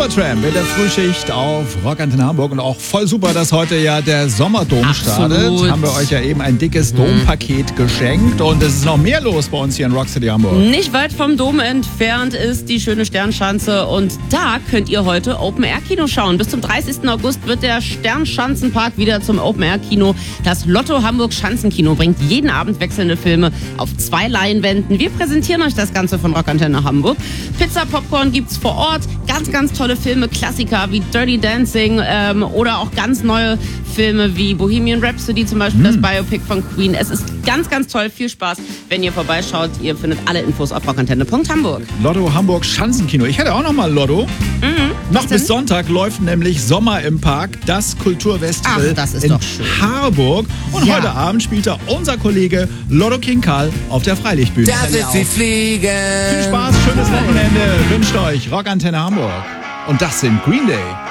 Supertramp in der Frühschicht auf Rockantenne Hamburg und auch voll super, dass heute ja der Sommerdom startet. Haben wir euch ja eben ein dickes Dompaket geschenkt und es ist noch mehr los bei uns hier in Rockcity Hamburg. Nicht weit vom Dom entfernt ist die schöne Sternschanze und da könnt ihr heute Open-Air-Kino schauen. Bis zum 30. August wird der Sternschanzenpark wieder zum Open-Air-Kino. Das Lotto Hamburg Schanzenkino bringt jeden Abend wechselnde Filme auf 2 Leinwänden. Wir präsentieren euch das Ganze von Rockantenne Hamburg. Pizza, Popcorn gibt's vor Ort. Ganz tolle Filme, Klassiker wie Dirty Dancing oder auch ganz neue Filme wie Bohemian Rhapsody, zum Beispiel das Biopic von Queen. Es ist ganz toll. Viel Spaß, wenn ihr vorbeischaut. Ihr findet alle Infos auf rockantenne.hamburg. Lotto Hamburg Schanzenkino. Ich hätte auch noch mal Lotto. Noch bis Sonntag läuft nämlich Sommer im Park, das Kulturfestival in Harburg. Und heute Abend spielt da unser Kollege Lotto King Karl auf der Freilichtbühne. Darf ich sie fliegen? Viel Spaß, schönes Wochenende wünscht euch Rockantenne Hamburg. Und das sind Green Day.